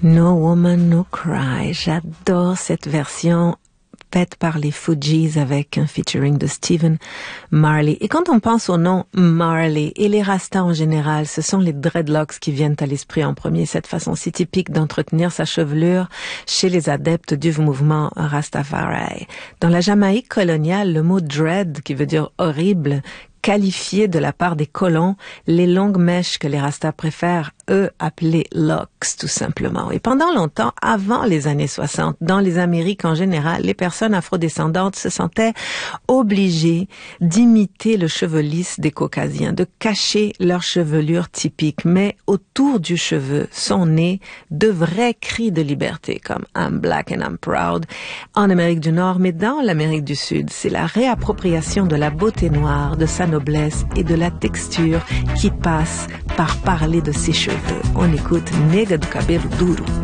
No Woman No Cry. J'adore cette version faite par les Fugees avec un featuring de Stephen Marley. Et quand on pense au nom Marley et les Rastas en général, ce sont les dreadlocks qui viennent à l'esprit en premier, cette façon si typique d'entretenir sa chevelure chez les adeptes du mouvement Rastafari. Dans la Jamaïque coloniale, le mot dread, qui veut dire horrible, qualifié de la part des colons les longues mèches que les Rastas préfèrent, eux, appeler locks, tout simplement. Et pendant longtemps, avant les années 60, dans les Amériques en général, les personnes afrodescendantes se sentaient obligées d'imiter le cheveu lisse des Caucasiens, de cacher leur chevelure typique. Mais autour du cheveu sont nés de vrais cris de liberté, comme I'm black and I'm proud, en Amérique du Nord, mais dans l'Amérique du Sud. C'est la réappropriation de la beauté noire, de sa noblesse et de la texture qui passe par parler de ses cheveux. On écoute Nega do Cabelo Duro.